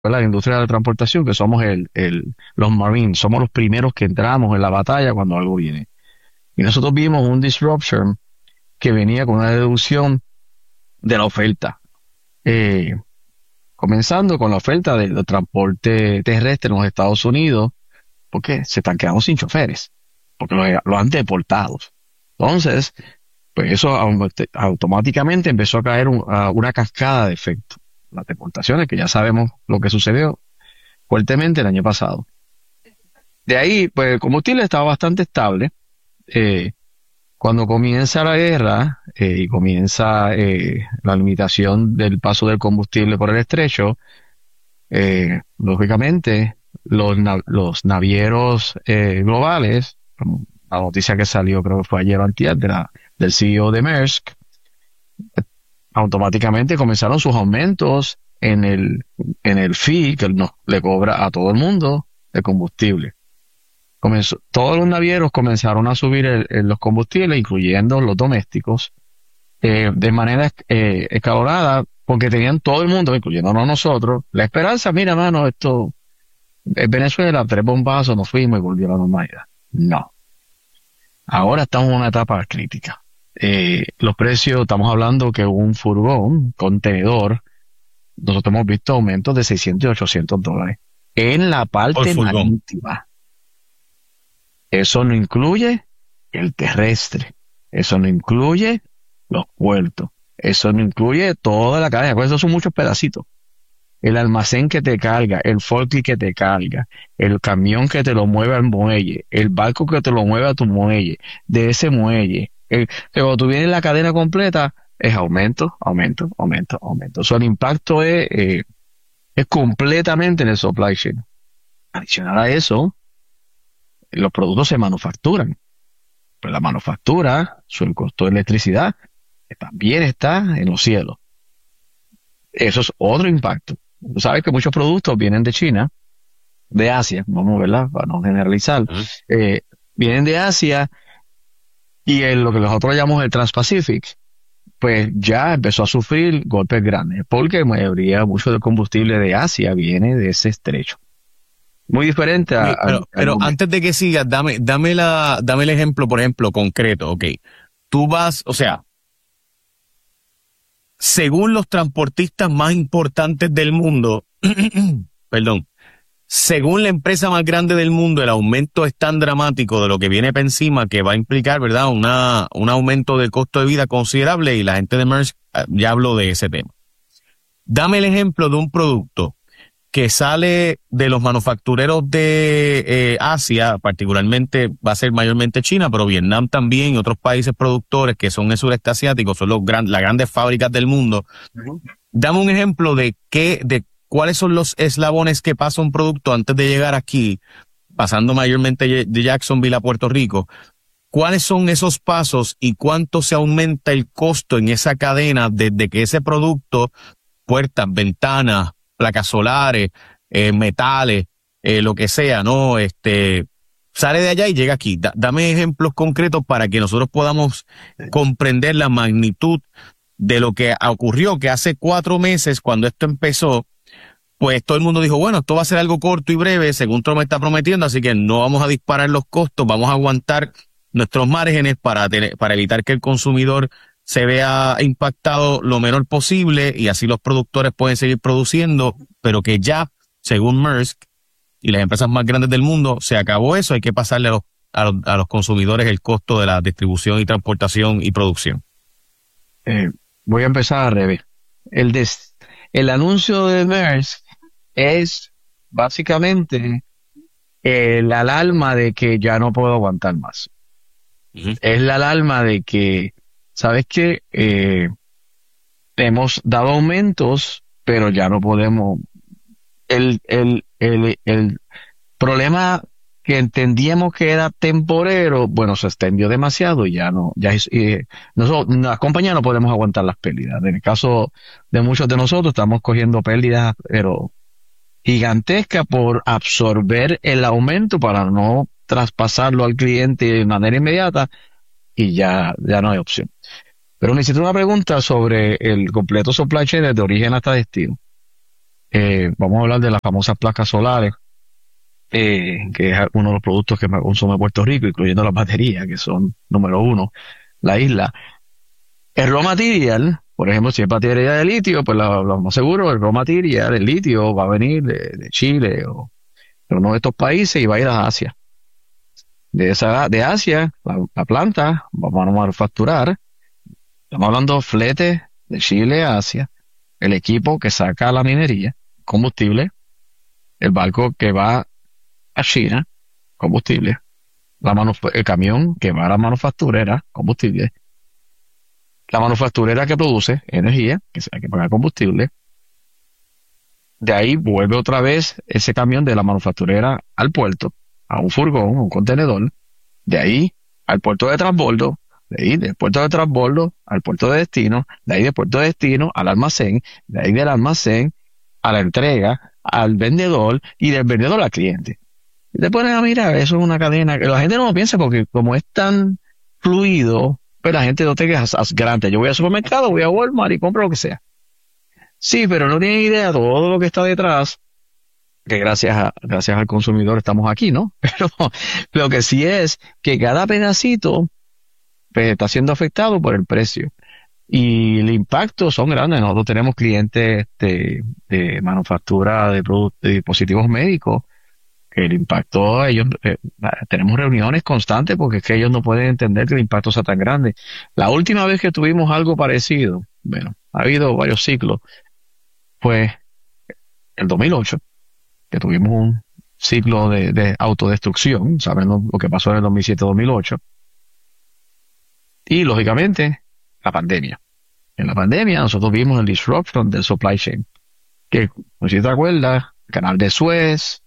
la industria de la transportación, que somos los Marines, somos los primeros que entramos en la batalla cuando algo viene. Y nosotros vimos un disruption que venía con una reducción de la oferta. Eh, Comenzando con la oferta del transporte terrestre en los Estados Unidos, porque se están quedando sin choferes, porque los han deportado. Entonces, pues eso automáticamente empezó a caer una cascada de efectos. Las deportaciones, que ya sabemos lo que sucedió fuertemente el año pasado. De ahí, pues el combustible estaba bastante estable. Eh, Cuando comienza la guerra y comienza la limitación del paso del combustible por el estrecho, lógicamente los navieros globales, como la noticia que salió, creo que fue ayer o antier, del CEO de Maersk, automáticamente comenzaron sus aumentos en el fee que le cobra a todo el mundo de combustible. Todos los navieros comenzaron a subir los combustibles, incluyendo los domésticos, de manera escalonada, porque tenían todo el mundo, incluyéndonos nosotros, la esperanza, mira, mano, esto es Venezuela, 3 bombazos, nos fuimos y volvió a la normalidad. No. Ahora estamos en una etapa crítica. Los precios, estamos hablando que un furgón, contenedor, nosotros hemos visto aumentos de $600 y $800 en la parte marítima. Eso no incluye el terrestre, eso no incluye los puertos, eso no incluye toda la cadena, pues esos son muchos pedacitos. El almacén que te carga, el forklift que te carga, el camión que te lo mueve al muelle, el barco que te lo mueve a tu muelle, de ese muelle. Que cuando tú vienes la cadena completa, es aumento, aumento, aumento, aumento. O sea, el impacto es completamente en el supply chain. Adicional a eso, los productos se manufacturan. Pues la manufactura, el costo de electricidad, también está en los cielos. Eso es otro impacto. Tú sabes que muchos productos vienen de China, de Asia, vamos, ¿verdad? Para no generalizar. Vienen de Asia y lo que nosotros llamamos el Trans-Pacific, pues ya empezó a sufrir golpes grandes, porque la mayoría, mucho del combustible de Asia viene de ese estrecho. Muy diferente pero antes de que sigas, dame el ejemplo, por ejemplo, concreto, ok. Tú vas, o sea, según los transportistas más importantes del mundo, perdón, según la empresa más grande del mundo, el aumento es tan dramático de lo que viene para encima que va a implicar, ¿verdad?, un aumento del costo de vida considerable, y la gente de Maersk ya habló de ese tema. Dame el ejemplo de un producto que sale de los manufactureros de Asia, particularmente va a ser mayormente China, pero Vietnam también y otros países productores que son el sureste asiático, son las grandes fábricas del mundo. Dame un ejemplo de cuáles son los eslabones que pasa un producto antes de llegar aquí, pasando mayormente de Jacksonville a Puerto Rico. ¿Cuáles son esos pasos y cuánto se aumenta el costo en esa cadena desde que ese producto, puertas, ventanas, placas solares, metales, lo que sea, ¿no? Sale de allá y llega aquí? Dame ejemplos concretos para que nosotros podamos comprender la magnitud de lo que ocurrió, que hace 4 meses, cuando esto empezó, pues todo el mundo dijo, bueno, esto va a ser algo corto y breve, según Trump está prometiendo, así que no vamos a disparar los costos, vamos a aguantar nuestros márgenes para evitar que el consumidor se vea impactado lo menor posible y así los productores pueden seguir produciendo, pero que ya, según Maersk y las empresas más grandes del mundo, se acabó eso, hay que pasarle a los consumidores el costo de la distribución y transportación y producción. Voy a empezar al revés. El anuncio de Maersk es básicamente la alarma de que ya no puedo aguantar más. Es la alarma de que, ¿sabes qué? Hemos dado aumentos, pero ya no podemos. El problema que entendíamos que era temporero, bueno, se extendió demasiado y ya no, nosotros, las compañías no podemos aguantar las pérdidas. En el caso de muchos de nosotros, estamos cogiendo pérdidas, pero gigantescas por absorber el aumento para no traspasarlo al cliente de manera inmediata, y ya no hay opción. Pero necesito una pregunta sobre el completo supply chain desde origen hasta destino. Vamos a hablar de las famosas placas solares, que es uno de los productos que más consume Puerto Rico, incluyendo las baterías, que son número uno, la isla. El raw material, por ejemplo, si es batería de litio, pues lo más seguro, el raw material, el litio, va a venir de Chile o de uno de estos países y va a ir a Asia. De Asia, la planta, vamos a manufacturar, estamos hablando flete de Chile a Asia, el equipo que saca la minería, combustible, el barco que va a China, combustible, el camión que va a la manufacturera, combustible, la manufacturera que produce energía, que se hay que pagar combustible, de ahí vuelve otra vez ese camión de la manufacturera al puerto, a un furgón, un contenedor, de ahí al puerto de transbordo, de ahí del puerto de transbordo al puerto de destino, de ahí del puerto de destino al almacén, de ahí del almacén a la entrega, al vendedor y del vendedor al cliente. Y te pones a mirar, eso es una cadena que la gente no lo piensa porque como es tan fluido, pues la gente no te quejas grande. Yo voy al supermercado, voy a Walmart y compro lo que sea. Sí, pero no tienen idea de todo lo que está detrás, que gracias al consumidor estamos aquí, ¿no? Pero lo que sí es que cada pedacito pues, está siendo afectado por el precio. Y el impacto son grandes. Nosotros tenemos clientes de manufactura de dispositivos médicos, que el impacto, ellos, tenemos reuniones constantes porque es que ellos no pueden entender que el impacto sea tan grande. La última vez que tuvimos algo parecido, bueno, ha habido varios ciclos, fue el 2008, que tuvimos un ciclo de autodestrucción, saben lo que pasó en el 2007-2008, y lógicamente la pandemia. En la pandemia nosotros vimos el disruption del supply chain, que, no sé si te acuerdas, el canal de Suez,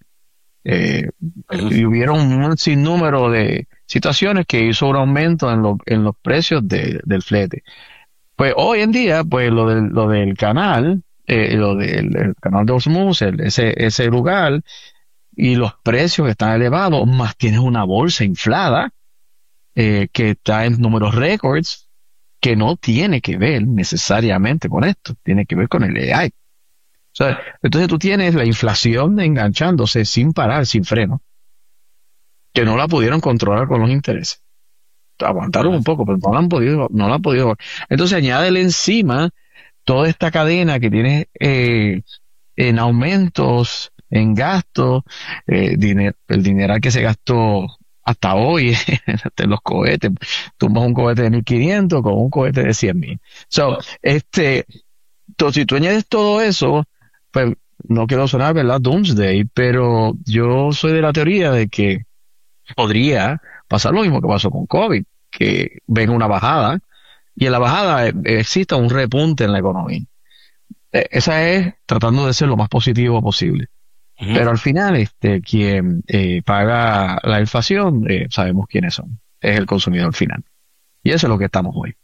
y hubieron un sinnúmero de situaciones que hizo un aumento en los precios del flete. Pues hoy en día, pues lo del canal, el canal de Hormuz, ese lugar, y los precios que están elevados, más tienes una bolsa inflada, que está en números récords, que no tiene que ver necesariamente con esto, tiene que ver con el AI. O sea, entonces tú tienes la inflación enganchándose sin parar, sin freno, que no la pudieron controlar con los intereses. Aguantaron un poco, pero no la han podido. Entonces añádele encima toda esta cadena que tiene en aumentos, en gastos, el dineral que se gastó hasta hoy en los cohetes. Tumbas un cohete de 1.500 con un cohete de 100,000. So, entonces, si tú añades todo eso, pues no quiero sonar, ¿verdad? Doomsday, pero yo soy de la teoría de que podría pasar lo mismo que pasó con COVID, que venga una bajada y en la bajada exista un repunte en la economía. Esa es tratando de ser lo más positivo posible. Uh-huh. Pero al final, quien paga la inflación, sabemos quiénes son. Es el consumidor final. Y eso es lo que estamos hoy.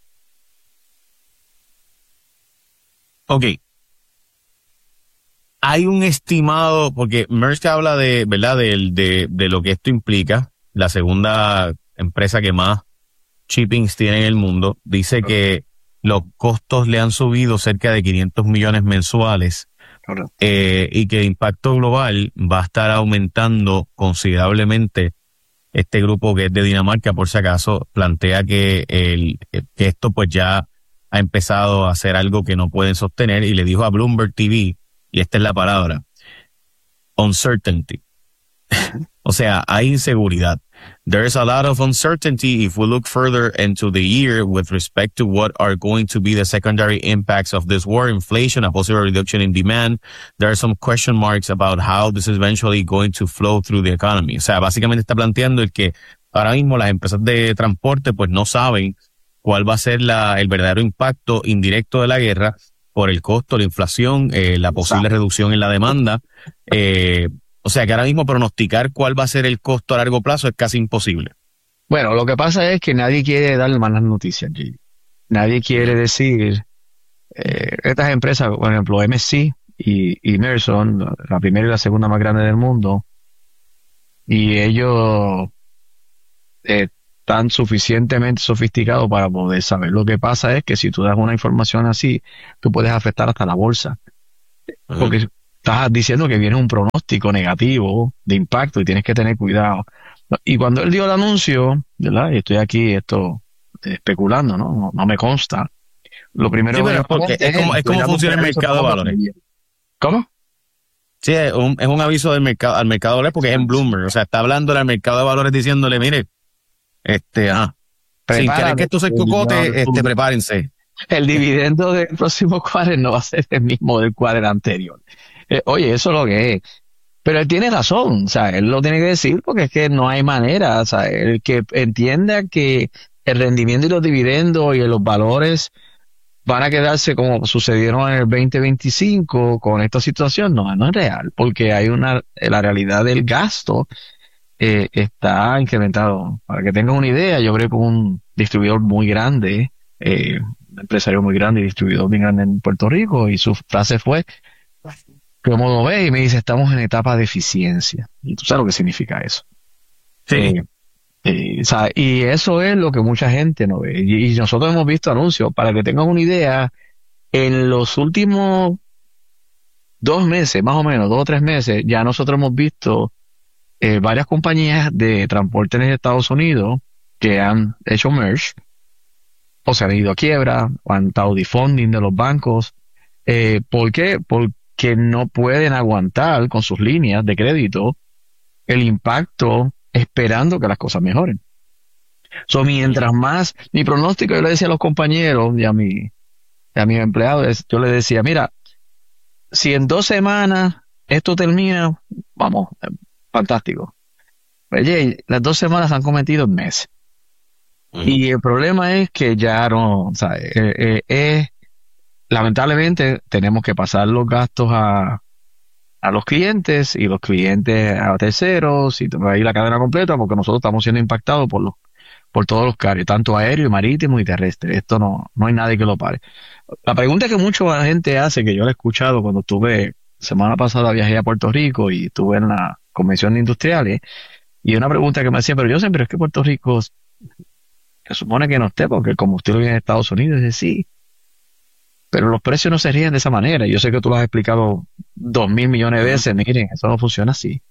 Ok. Hay un estimado, porque Maersk habla de, ¿verdad? De lo que esto implica. La segunda empresa que más shippings tiene en el mundo. Dice que los costos le han subido cerca de 500 millones mensuales. Y que el impacto global va a estar aumentando considerablemente. Este grupo que es de Dinamarca, por si acaso, plantea que esto pues ya ha empezado a hacer algo que no pueden sostener y le dijo a Bloomberg TV, y esta es la palabra, uncertainty. O sea, hay inseguridad. There's a lot of uncertainty if we look further into the year with respect to what are going to be the secondary impacts of this war, inflation, a possible reduction in demand. There are some question marks about how this is eventually going to flow through the economy. O sea, básicamente está planteando el que ahora mismo las empresas de transporte pues no saben cuál va a ser el verdadero impacto indirecto de la guerra por el costo, la inflación, la posible reducción en la demanda. O sea que ahora mismo pronosticar cuál va a ser el costo a largo plazo es casi imposible. Bueno, lo que pasa es que nadie quiere dar malas noticias, G. Nadie quiere decir, estas empresas, por ejemplo, MSC y Merson, la primera y la segunda más grande del mundo, y ellos están suficientemente sofisticados para poder saber. Lo que pasa es que si tú das una información así, tú puedes afectar hasta la bolsa. Porque estás diciendo que viene un pronóstico negativo de impacto y tienes que tener cuidado. Y cuando él dio el anuncio, ¿verdad? Y estoy aquí especulando, ¿no? No me consta. Lo primero Sí, pero porque es como funciona el mercado de valores. ¿Cómo? Sí, es un aviso del mercado, al mercado de valores porque es en Bloomberg. O sea, está hablando al mercado de valores diciéndole, mire, sin querer que esto se cocote, prepárense. El dividendo del próximo quarter no va a ser el mismo del quarter anterior. Oye, eso es lo que es. Pero él tiene razón, o sea, él lo tiene que decir porque es que no hay manera, o sea, el que entienda que el rendimiento y los dividendos y los valores van a quedarse como sucedieron en el 2025 con esta situación, no es real, porque hay la realidad del gasto está incrementado. Para que tengan una idea, yo creo que un distribuidor muy grande, un empresario muy grande y distribuidor bien grande en Puerto Rico, y su frase fue, ¿cómo lo ves? Y me dice, estamos en etapa de eficiencia. Y tú sabes lo que significa eso. Sí. O sea, y eso es lo que mucha gente no ve. Y nosotros hemos visto anuncios, para que tengan una idea, en los últimos 2 meses, más o menos, 2 o 3 meses, ya nosotros hemos visto varias compañías de transporte en Estados Unidos que han hecho merge, o se han ido a quiebra, o han estado defunding de los bancos. ¿Por qué? Porque no pueden aguantar con sus líneas de crédito el impacto esperando que las cosas mejoren. Mientras más, mi pronóstico, yo le decía a los compañeros y a mis empleados, yo les decía, mira, si en 2 semanas esto termina, vamos, fantástico. Oye, las 2 semanas han cometido meses. Y el problema es que ya no, o sea, lamentablemente tenemos que pasar los gastos a los clientes y los clientes a terceros y ahí la cadena completa, porque nosotros estamos siendo impactados por todos los carriers, tanto aéreo, marítimo y terrestre. Esto no hay nadie que lo pare. La pregunta que mucha gente hace, que yo la he escuchado cuando semana pasada viajé a Puerto Rico y estuve en la convención de industriales, y una pregunta que me hacía, pero es que Puerto Rico se supone que no esté porque el combustible viene de Estados Unidos. Y dice, sí, pero los precios no se ríen de esa manera. Yo sé que tú lo has explicado 2,000 millones de veces. Miren, eso no funciona así.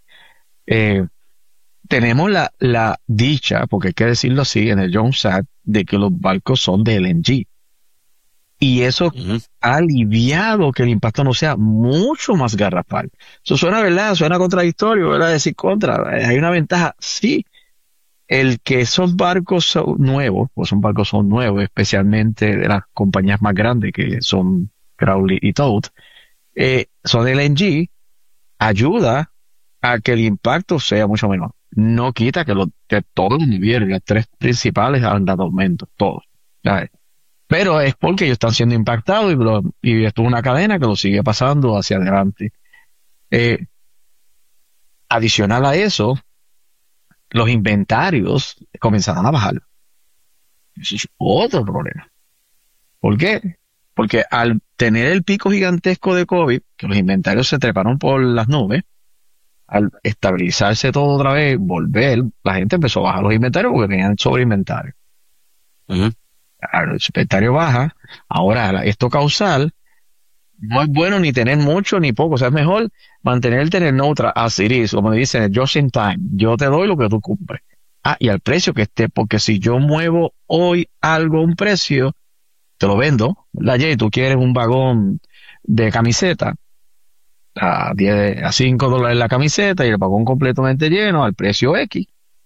Tenemos la dicha, porque hay que decirlo así, en el Jones Act, de que los barcos son de LNG. Y eso ha aliviado que el impacto no sea mucho más garrafal. Eso suena contradictorio, ¿verdad? Decir contra. Hay una ventaja, sí. El que esos barcos son nuevos, especialmente de las compañías más grandes que son Crowley y Todd, son LNG, ayuda a que el impacto sea mucho menor. No quita que todos los niveles, las 3 principales han dado aumento, todos. ¿Sabes? Pero es porque ellos están siendo impactados y esto es una cadena que lo sigue pasando hacia adelante. Adicional a eso, los inventarios comenzaron a bajar. Eso es otro problema. ¿Por qué? Porque al tener el pico gigantesco de COVID, que los inventarios se treparon por las nubes, al estabilizarse todo otra vez, volver, la gente empezó a bajar los inventarios porque tenían sobreinventario. El inventario baja. Ahora, esto causal, no es bueno ni tener mucho ni poco. O sea, es mejor mantenerte en el neutral, as it is, como dicen, just in time. Yo te doy lo que tú cumples. Y al precio que esté, porque si yo muevo hoy algo, un precio, te lo vendo. Jay, tú quieres un vagón de camiseta a $5 la camiseta y el vagón completamente lleno al precio X.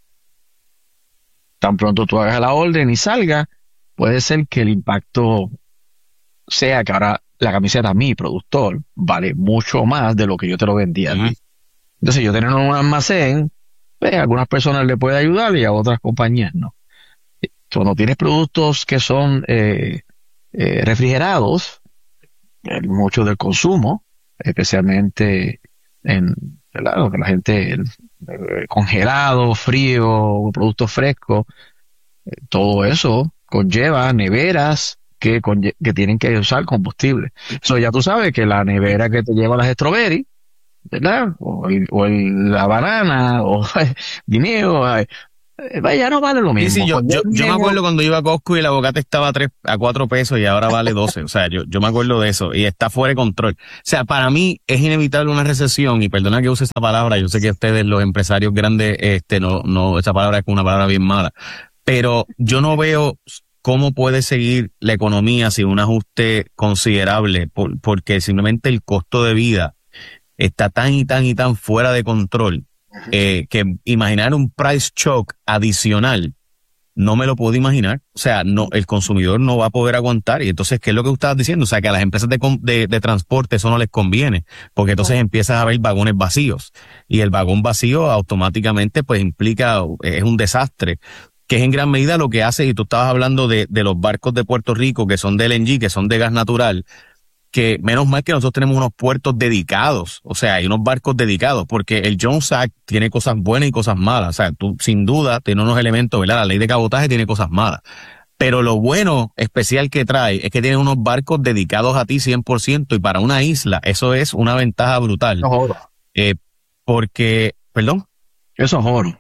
Tan pronto tú hagas la orden y salga, puede ser que el impacto sea que ahora la camiseta a mi productor vale mucho más de lo que yo te lo vendía a ti. Entonces yo tener un almacén, a algunas personas le puede ayudar y a otras compañías no. Cuando tienes productos que son refrigerados, mucho del consumo, especialmente claro, que la gente congelado, frío, productos frescos, todo eso conlleva neveras que tienen que usar combustible. Eso ya tú sabes que la nevera que te lleva las strawberry, ¿verdad? La banana, o el guineo, ya no vale lo mismo. Sí, yo me acuerdo cuando iba a Costco y el aguacate estaba a 4 pesos y ahora vale 12. O sea, yo me acuerdo de eso y está fuera de control. O sea, para mí es inevitable una recesión, y perdona que use esta palabra, yo sé que ustedes, los empresarios grandes, no, esa palabra es una palabra bien mala, pero yo no veo cómo puede seguir la economía sin un ajuste considerable, porque simplemente el costo de vida está tan y tan fuera de control, que imaginar un price shock adicional no me lo puedo imaginar. O sea, no, el consumidor no va a poder aguantar. Y entonces, ¿qué es lo que usted estaba diciendo? O sea, que a las empresas de transporte eso no les conviene, porque entonces empiezas a ver vagones vacíos, y el vagón vacío automáticamente pues implica, es un desastre, que es en gran medida lo que hace. Y tú estabas hablando de los barcos de Puerto Rico que son de LNG, que son de gas natural, que menos mal que nosotros tenemos unos puertos dedicados, o sea, hay unos barcos dedicados, porque el Jones Act tiene cosas buenas y cosas malas. O sea, tú sin duda tienes unos elementos, ¿verdad? La ley de cabotaje tiene cosas malas, pero lo bueno especial que trae es que tiene unos barcos dedicados a ti 100%, y para una isla eso es una ventaja brutal. Eso es oro. Porque, perdón. Eso es oro.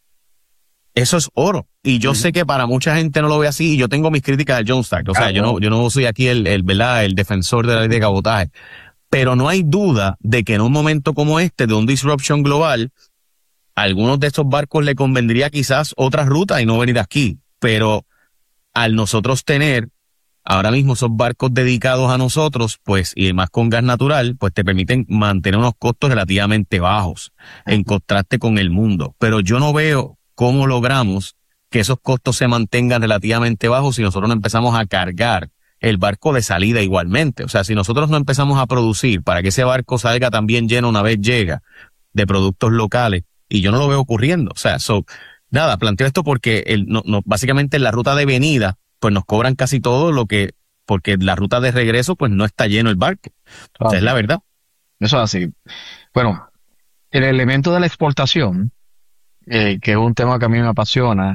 Eso es oro. Y yo sé que para mucha gente no lo ve así, y yo tengo mis críticas al Jones Act. O sea, yo no soy aquí el defensor de la ley de cabotaje. Pero no hay duda de que en un momento como este, de un disruption global, a algunos de estos barcos le convendría quizás otras rutas y no venir aquí. Pero al nosotros tener ahora mismo esos barcos dedicados a nosotros, pues, y más con gas natural, pues te permiten mantener unos costos relativamente bajos en contraste con el mundo. Pero yo no veo cómo logramos que esos costos se mantengan relativamente bajos si nosotros no empezamos a cargar el barco de salida igualmente. O sea, si nosotros no empezamos a producir para que ese barco salga también lleno una vez llega de productos locales, y yo no lo veo ocurriendo. O sea, nada, planteo esto porque básicamente en la ruta de venida pues nos cobran casi todo porque la ruta de regreso pues no está lleno el barco. O sea, es la verdad. Eso es así. Bueno, el elemento de la exportación, que es un tema que a mí me apasiona.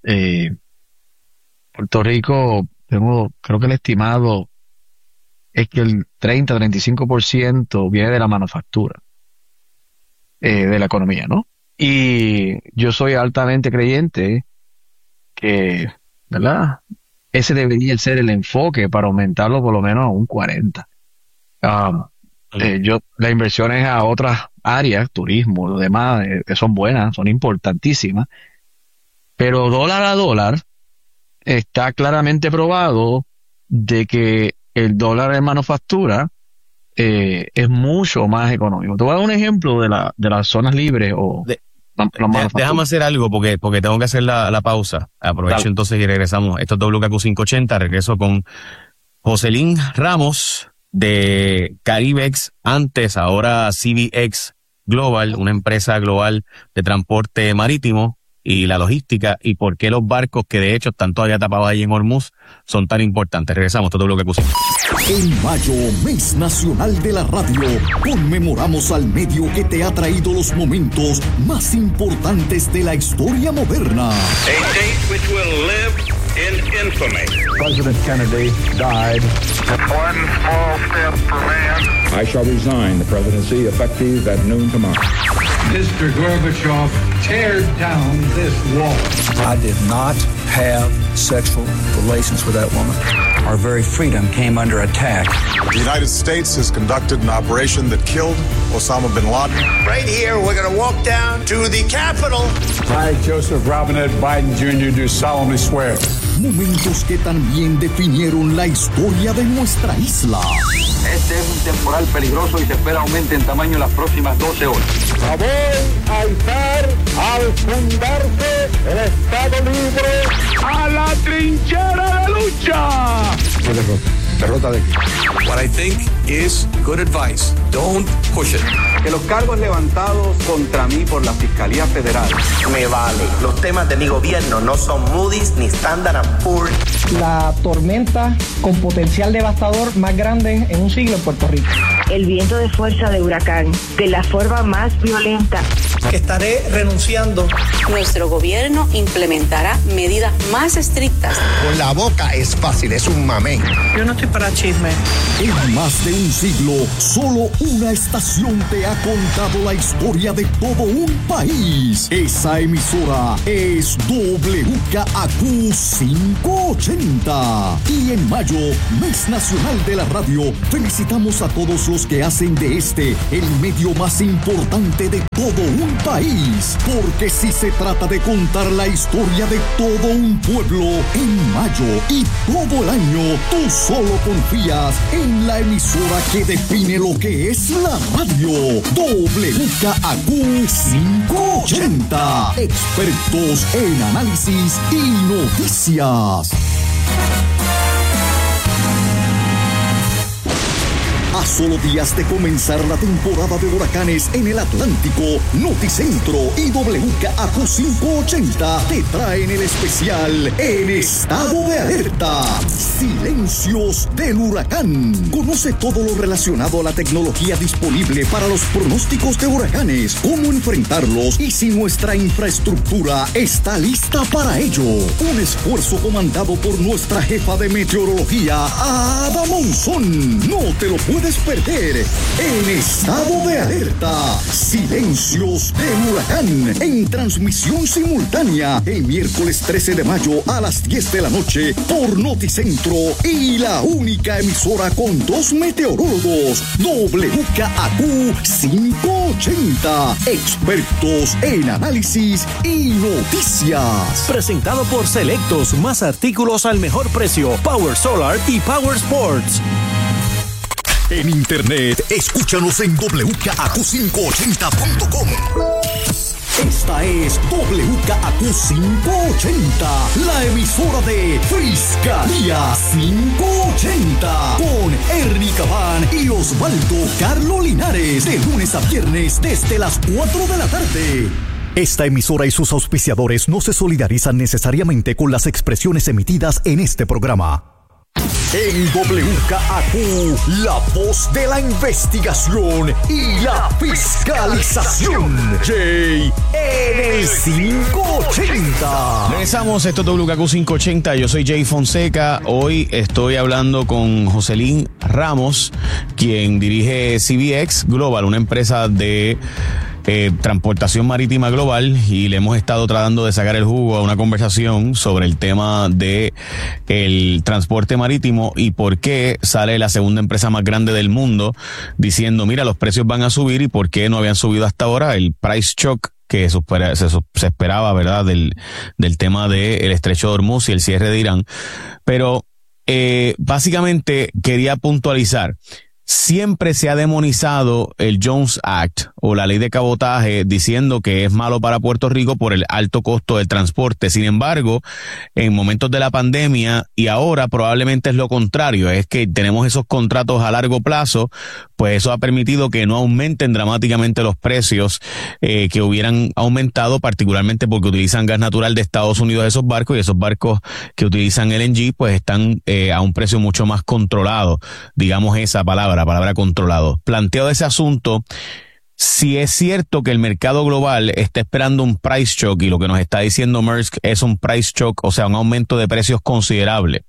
Puerto Rico, creo que el estimado es que el 30-35% viene de la manufactura, de la economía, ¿no? Y yo soy altamente creyente que, ¿verdad?, ese debería ser el enfoque para aumentarlo por lo menos a un 40%. La inversión es a otras áreas, turismo, lo demás, son buenas, son importantísimas, pero dólar a dólar está claramente probado de que el dólar en manufactura es mucho más económico. Te voy a dar un ejemplo de las zonas libres o déjame hacer algo porque tengo que hacer la pausa. Aprovecho. Dale. Entonces y regresamos. Esto es WKQ 580. Regreso con Joselín Ramos de Caribex, antes, ahora CBX Global, una empresa global de transporte marítimo y la logística, y por qué los barcos que de hecho están todavía tapados ahí en Hormuz son tan importantes. Regresamos, todo lo que pusimos. En mayo, mes nacional de la radio, conmemoramos al medio que te ha traído los momentos más importantes de la historia moderna. A date which will live in infamy. President Kennedy died. One small step for man. I shall resign the presidency effective at noon tomorrow. Mr. Gorbachev, tear down this wall. I did not have sexual relations with that woman. Our very freedom came under attack. The United States has conducted an operation that killed Osama bin Laden. Right here, we're going to walk down to the Capitol. I, Joseph Robinette Biden Jr., do solemnly swear. Momentos que también definieron la historia de nuestra isla. Este es un temporal peligroso y se espera aumente en tamaño en las próximas 12 horas. Voy a izar al fundarse el Estado Libre a la trinchera de lucha. Derrota de What I think is good advice. Don't push it. Que los cargos levantados contra mí por la Fiscalía Federal. Me vale. Los temas de mi gobierno no son Moody's ni Standard & Poor's. La tormenta con potencial devastador más grande en un siglo en Puerto Rico. El viento de fuerza de huracán, de la forma más violenta. que estaré renunciando. Nuestro gobierno implementará medidas más estrictas. Con la boca es fácil, es un mamey. Yo no estoy para chisme. En más de un siglo, solo una estación te ha contado la historia de todo un país. Esa emisora es WKAQ 580. Y en mayo, Mes Nacional de la Radio, felicitamos a todos los que hacen de este el medio más importante de todo un país. Porque si se trata de contar la historia de todo un pueblo, en mayo y todo el año, tú solo confías en la emisora que define lo que es la radio. WKAQ 580. Expertos en análisis y noticias. A solo días de comenzar la temporada de huracanes en el Atlántico, Noticentro y WKAQ 580 te traen el especial En Estado de Alerta. Silencios del huracán. Conoce todo lo relacionado a la tecnología disponible para los pronósticos de huracanes, cómo enfrentarlos y si nuestra infraestructura está lista para ello. Un esfuerzo comandado por nuestra jefa de meteorología, Ada Monzón. No te lo puedes perder. En Estado de Alerta. Silencios del huracán. En transmisión simultánea el miércoles 13 de mayo a las 10 de la noche por Noticentro y la única emisora con 2 meteorólogos. WKAQ 580. Expertos en análisis y noticias. Presentado por Selectos. Más artículos al mejor precio. Power Solar y Power Sports. En internet, escúchanos en WKAQ580.com. Esta es WKAQ 580, la emisora de Fiscalía 580, con Ernie Cabán y Osvaldo Carlo Linares, de lunes a viernes desde las 4 de la tarde. Esta emisora y sus auspiciadores no se solidarizan necesariamente con las expresiones emitidas en este programa. En WKAQ, la voz de la investigación y la fiscalización. Jay en el 580. Regresamos, esto es WKAQ 580. Yo soy Jay Fonseca. Hoy estoy hablando con Jocelyn Ramos, quien dirige CBX Global, una empresa de transportación marítima global, y le hemos estado tratando de sacar el jugo a una conversación sobre el tema de el transporte marítimo y por qué sale la segunda empresa más grande del mundo diciendo, mira, los precios van a subir, y por qué no habían subido hasta ahora. El price shock que se esperaba, ¿verdad?, del tema del estrecho de Hormuz y el cierre de Irán. Pero básicamente quería puntualizar. Siempre se ha demonizado el Jones Act o la ley de cabotaje diciendo que es malo para Puerto Rico por el alto costo del transporte. Sin embargo, en momentos de la pandemia y ahora probablemente es lo contrario, es que tenemos esos contratos a largo plazo, pues eso ha permitido que no aumenten dramáticamente los precios que hubieran aumentado, particularmente porque utilizan gas natural de Estados Unidos esos barcos, y esos barcos que utilizan LNG pues están a un precio mucho más controlado, digamos esa palabra controlado. Planteado ese asunto, si es cierto que el mercado global está esperando un price shock, y lo que nos está diciendo Maersk es un price shock, o sea, un aumento de precios considerable.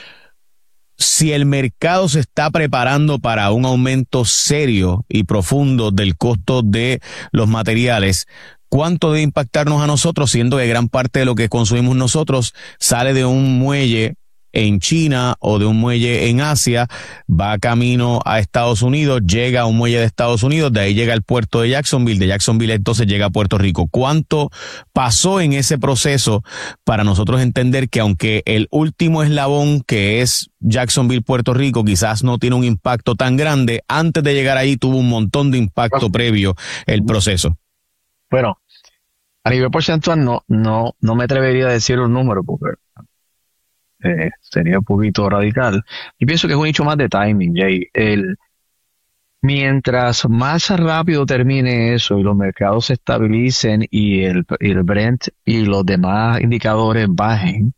Si el mercado se está preparando para un aumento serio y profundo del costo de los materiales, ¿cuánto debe impactarnos a nosotros, siendo que gran parte de lo que consumimos nosotros sale de un muelle en China o de un muelle en Asia, va camino a Estados Unidos, llega a un muelle de Estados Unidos, de ahí llega al puerto de Jacksonville entonces llega a Puerto Rico? ¿Cuánto pasó en ese proceso para nosotros entender que aunque el último eslabón, que es Jacksonville, Puerto Rico, quizás no tiene un impacto tan grande, antes de llegar ahí tuvo un montón de impacto previo el proceso? Bueno, a nivel porcentual no me atrevería a decir un número porque sería un poquito radical. Yo pienso que es un hecho más de timing, Jay. Mientras más rápido termine eso y los mercados se estabilicen y el Brent y los demás indicadores bajen,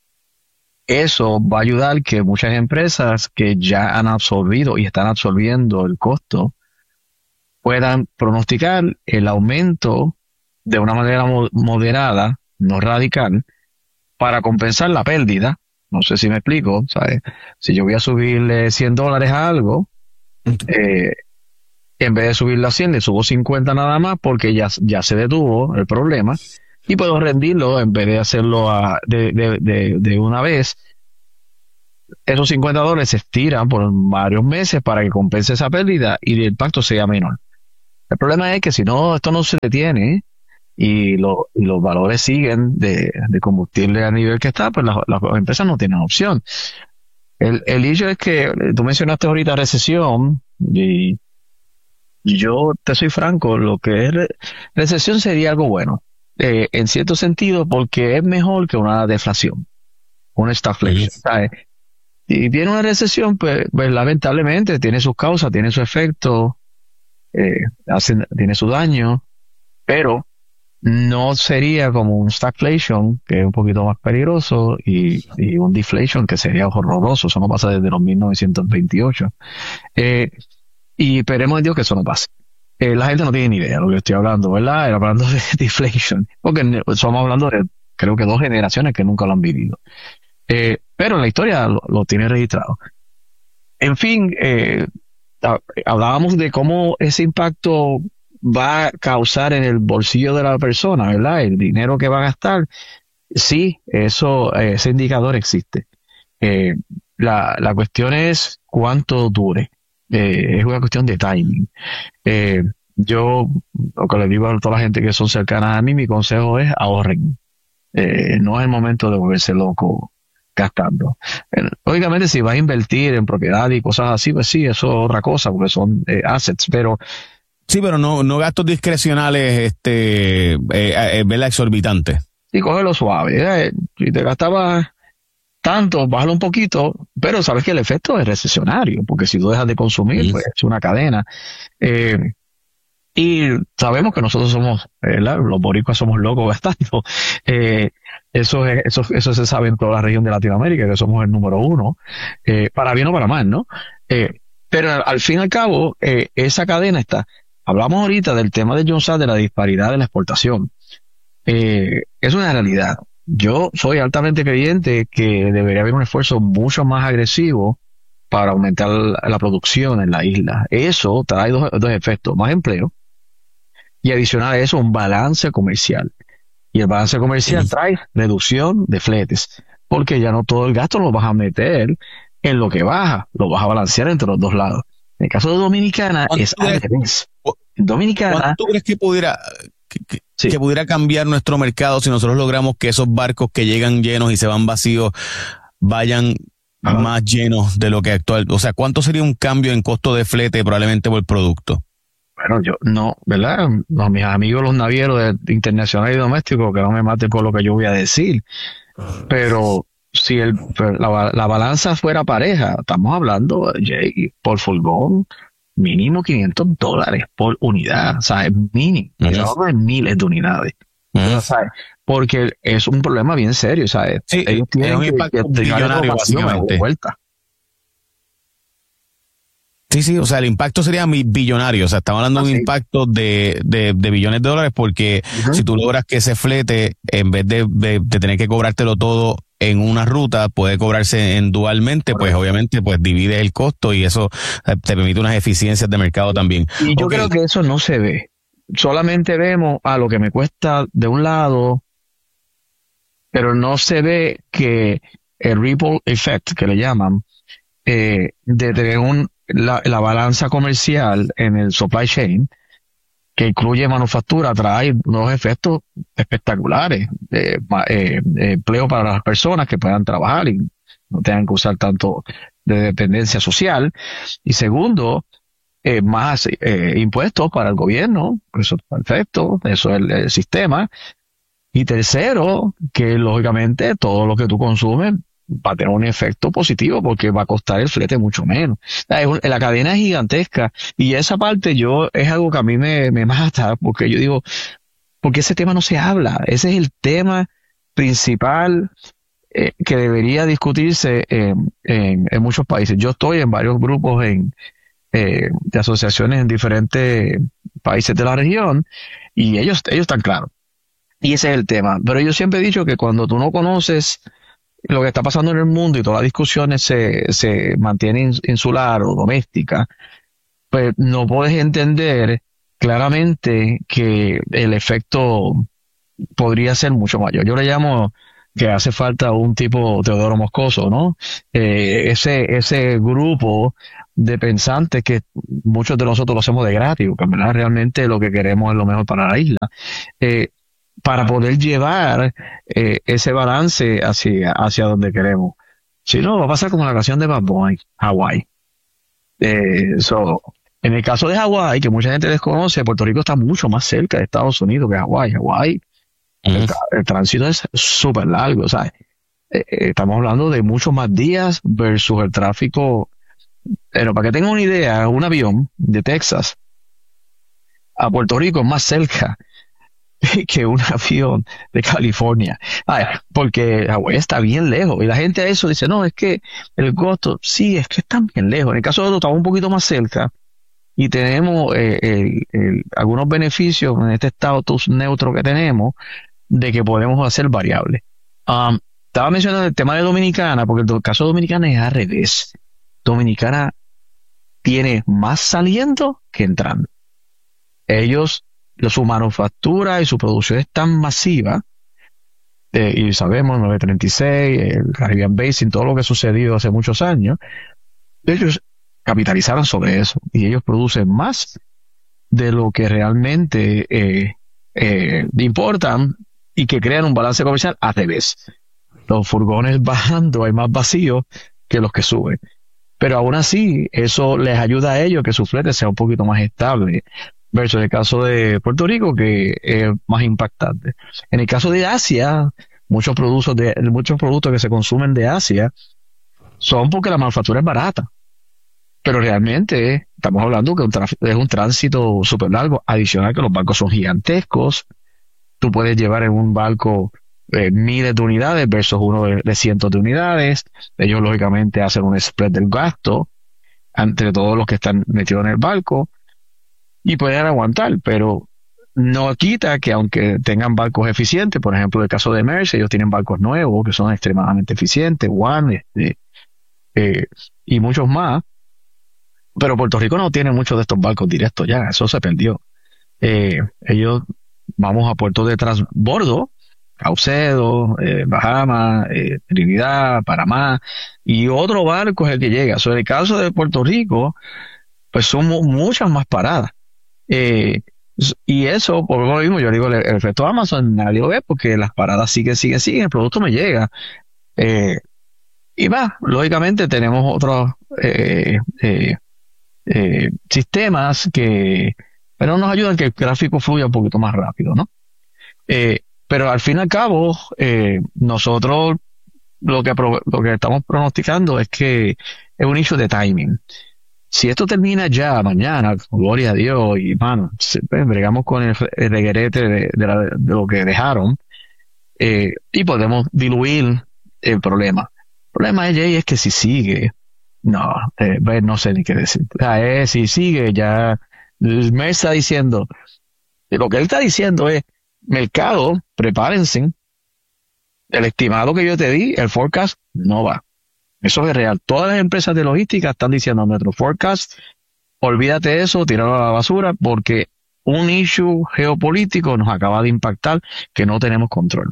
eso va a ayudar que muchas empresas que ya han absorbido y están absorbiendo el costo puedan pronosticar el aumento de una manera moderada, no radical, para compensar la pérdida. No sé si me explico, ¿sabes? Si yo voy a subirle $100 a algo, en vez de subirle a 100, le subo 50 nada más porque ya se detuvo el problema y puedo rendirlo en vez de hacerlo de una vez. Esos $50 se estiran por varios meses para que compense esa pérdida y el impacto sea menor. El problema es que si no, esto no se detiene y los valores siguen de combustible a nivel que está, pues las empresas no tienen opción. El hecho es que tú mencionaste ahorita recesión y yo te soy franco, lo que es recesión sería algo bueno, en cierto sentido, porque es mejor que una deflación, una stagflation, ¿sabes? Y viene una recesión, pues lamentablemente tiene sus causas, tiene su efecto, tiene su daño, pero no sería como un stagflation, que es un poquito más peligroso, y un deflation, que sería horroroso. Eso no pasa desde los 1928. Y esperemos en Dios que eso no pase. La gente no tiene ni idea de lo que estoy hablando, ¿verdad? Hablando de deflation, porque estamos hablando de, creo que 2 generaciones que nunca lo han vivido. Pero la historia lo tiene registrado. En fin, hablábamos de cómo ese impacto va a causar en el bolsillo de la persona, ¿verdad? El dinero que va a gastar. Sí, ese indicador existe. La cuestión es cuánto dure. Es una cuestión de timing. Yo, lo que le digo a toda la gente que son cercanas a mí, mi consejo es ahorren. No es el momento de volverse loco gastando. Lógicamente, si vas a invertir en propiedad y cosas así, pues sí, eso es otra cosa, porque son assets, pero... Sí, pero no gastos discrecionales, ¿verdad? Exorbitantes. Sí, cógelo suave. Si te gastabas tanto, bájalo un poquito, pero sabes que el efecto es recesionario, porque si tú dejas de consumir, pues es una cadena. Y sabemos que nosotros somos, los boricuas somos locos gastando. Eso se sabe en toda la región de Latinoamérica, que somos el número 1, para bien o para mal, ¿no? Pero al fin y al cabo, esa cadena está. Hablamos ahorita del tema de John Sass, de la disparidad de la exportación. Es una realidad. Yo soy altamente creyente que debería haber un esfuerzo mucho más agresivo para aumentar la producción en la isla. Eso trae dos efectos: más empleo y, adicional a eso, un balance comercial. Y el balance comercial trae reducción de fletes, porque ya no todo el gasto lo vas a meter en lo que baja, lo vas a balancear entre los dos lados. En el caso de Dominicana es al revés. Dominicana, ¿tú crees que pudiera cambiar nuestro mercado si nosotros logramos que esos barcos que llegan llenos y se van vacíos vayan más llenos de lo que actual? O sea, ¿cuánto sería un cambio en costo de flete probablemente por el producto? Bueno, yo no, ¿verdad? No, mis amigos los navieros internacionales y domésticos, que no me maten por lo que yo voy a decir. Pero si la balanza fuera pareja, estamos hablando, Jay, por furgón, mínimo $500 por unidad. O sea, es mínimo. Estamos en miles de unidades. ¿Sabes? Porque es un problema bien serio, ¿sabes? Sí, ellos tienen un impacto billonario, básicamente. Sí, o sea, el impacto sería billonario. O sea, estamos hablando de un impacto de billones de dólares, porque si tú logras que ese flete, en vez de tener que cobrártelo todo en una ruta, puede cobrarse en dualmente, pues obviamente pues divide el costo y eso te permite unas eficiencias de mercado también. Y yo creo que eso no se ve. Solamente vemos a lo que me cuesta de un lado, pero no se ve el ripple effect, que le llaman, de tener la balanza comercial en el supply chain, que incluye manufactura, trae unos efectos espectaculares, empleo para las personas que puedan trabajar y no tengan que usar tanto de dependencia social. Y segundo, más impuestos para el gobierno, eso es perfecto, eso es el sistema. Y tercero, que lógicamente todo lo que tú consumes va a tener un efecto positivo, porque va a costar el flete mucho menos. La cadena es gigantesca, y esa parte es algo que a mí me mata, porque yo digo, porque ese tema no se habla. Ese es el tema principal que debería discutirse en muchos países. Yo estoy en varios grupos de asociaciones en diferentes países de la región, y ellos están claros. Y ese es el tema. Pero yo siempre he dicho que cuando tú no conoces lo que está pasando en el mundo y todas las discusiones se mantienen insular o doméstica, pues no puedes entender claramente que el efecto podría ser mucho mayor. Yo le llamo que hace falta un tipo Teodoro Moscoso, ¿no? Ese grupo de pensantes que muchos de nosotros lo hacemos de gratis, porque en verdad realmente lo que queremos es lo mejor para la isla, para poder llevar ese balance hacia donde queremos. Si no, va a pasar como la canción de Bad Bunny, Hawái. En el caso de Hawái, que mucha gente desconoce, Puerto Rico está mucho más cerca de Estados Unidos que Hawái. Hawái, el tránsito es súper largo, ¿sabes? Estamos hablando de muchos más días versus el tráfico. Pero para que tengan una idea, un avión de Texas a Puerto Rico es más cerca que un avión de California. Porque Hawái está bien lejos. Y la gente a eso dice, no, es que el costo, sí, es que está bien lejos. En el caso de nosotros estamos un poquito más cerca y tenemos algunos beneficios en este estatus neutro que tenemos de que podemos hacer variables. Estaba mencionando el tema de Dominicana, porque el caso de Dominicana es al revés. Dominicana tiene más saliendo que entrando. Su manufactura y su producción es tan masiva, y sabemos, 936, el Caribbean Basin, todo lo que ha sucedido hace muchos años, ellos capitalizaron sobre eso, y ellos producen más de lo que realmente importan, y que crean un balance comercial al revés. Los furgones bajando, hay más vacíos que los que suben. Pero aún así, eso les ayuda a ellos que su flete sea un poquito más estable, versus el caso de Puerto Rico, que es más impactante. En el caso de Asia, muchos productos que se consumen de Asia son porque la manufactura es barata. Pero realmente estamos hablando que es un tránsito súper largo, adicional que los barcos son gigantescos. Tú puedes llevar en un barco miles de unidades versus uno de cientos de unidades. Ellos lógicamente hacen un spread del gasto entre todos los que están metidos en el barco y pueden aguantar, pero no quita que aunque tengan barcos eficientes, por ejemplo el caso de Maersk, ellos tienen barcos nuevos que son extremadamente eficientes, One y muchos más, pero Puerto Rico no tiene muchos de estos barcos directos ya, eso se perdió. Ellos vamos a puertos de transbordo, Caucedo, Bahamas, Trinidad, Panamá, y otro barco es el que llega. En el caso de Puerto Rico, pues son muchas más paradas. Y eso, por lo mismo, yo digo, el efecto Amazon nadie lo ve porque las paradas siguen, el producto me llega. Y lógicamente tenemos otros sistemas pero nos ayudan que el gráfico fluya un poquito más rápido, ¿no? Pero al fin y al cabo, nosotros lo que estamos pronosticando es que es un issue de timing. Si esto termina ya mañana, gloria a Dios, y bregamos con el reguerete de lo que dejaron, y podemos diluir el problema. El problema es que si sigue, no sé ni qué decir. Si sigue, ya el mes está diciendo, lo que él está diciendo es, mercado, prepárense, el estimado que yo te di, el forecast, no va. Eso es real. Todas las empresas de logística están diciendo nuestro forecast, olvídate de eso, tíralo a la basura, porque un issue geopolítico nos acaba de impactar que no tenemos control.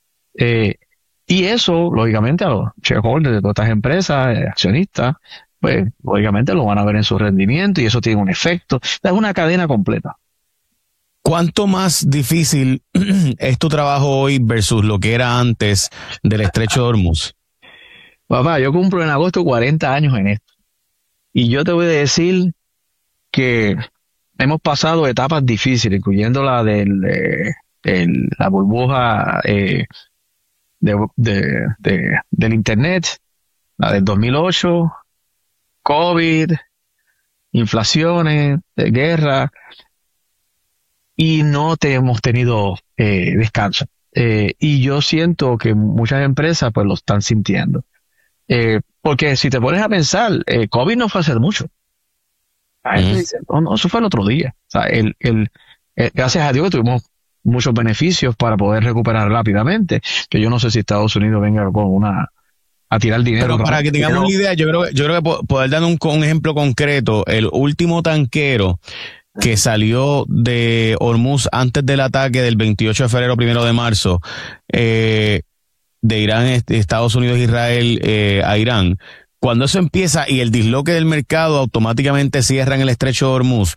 Y eso, lógicamente, a los shareholders de todas estas empresas, accionistas, pues, lógicamente lo van a ver en su rendimiento y eso tiene un efecto. Es una cadena completa. ¿Cuánto más difícil es tu trabajo hoy versus lo que era antes del Estrecho de Hormuz? Papá, yo cumplo en agosto 40 años en esto. Y yo te voy a decir que hemos pasado etapas difíciles, incluyendo la la burbuja del Internet, la del 2008, COVID, inflaciones, guerra, y no hemos tenido descanso. Y yo siento que muchas empresas pues lo están sintiendo. Porque si te pones a pensar, COVID no fue hace mucho. La gente dice, no, eso fue el otro día. O sea, gracias a Dios que tuvimos muchos beneficios para poder recuperar rápidamente, que yo no sé si Estados Unidos venga con a tirar dinero. Pero para que tengamos una idea, yo creo que poder dar un ejemplo concreto, el último tanquero que salió de Hormuz antes del ataque del 28 de febrero, 1 de marzo, de Irán, Estados Unidos, Israel, a Irán. Cuando eso empieza y el disloque del mercado automáticamente cierra en el estrecho de Hormuz,